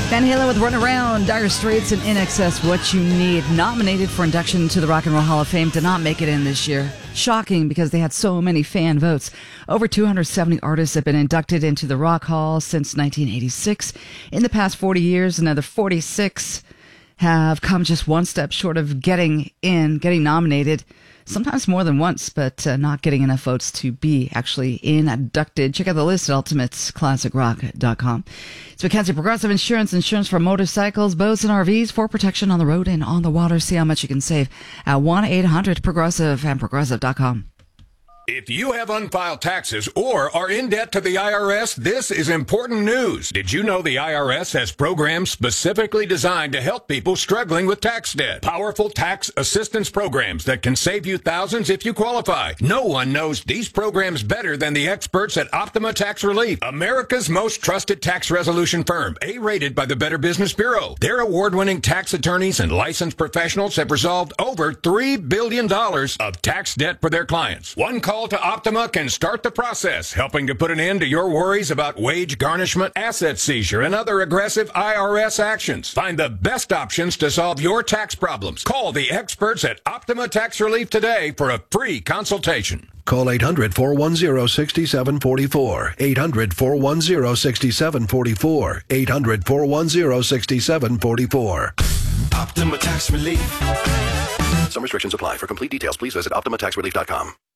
Van Halen with Run Around, Dire Straits, and In Excess, What You Need. Nominated for induction to the Rock and Roll Hall of Fame, did not make it in this year. Shocking because they had so many fan votes. Over 270 artists have been inducted into the Rock Hall since 1986. In the past 40 years, another 46 have come just one step short of getting nominated. Sometimes more than once, but not getting enough votes to be actually inducted. Check out the list at ultimatesclassicrock.com. It's Mackenzie Progressive Insurance for motorcycles, boats, and RVs for protection on the road and on the water. See how much you can save at 1-800-PROGRESSIVE and progressive.com. If you have unfiled taxes or are in debt to the IRS, this is important news. Did you know the IRS has programs specifically designed to help people struggling with tax debt? Powerful tax assistance programs that can save you thousands if you qualify. No one knows these programs better than the experts at Optima Tax Relief, America's most trusted tax resolution firm, A-rated by the Better Business Bureau. Their award-winning tax attorneys and licensed professionals have resolved over $3 billion of tax debt for their clients. One call to Optima can start the process, helping to put an end to your worries about wage garnishment, asset seizure, and other aggressive IRS actions. Find the best options to solve your tax problems. Call the experts at Optima Tax Relief today for a free consultation. Call 800-410-6744. 800-410-6744. 800-410-6744. Optima Tax Relief. Some restrictions apply. For complete details, please visit OptimaTaxRelief.com.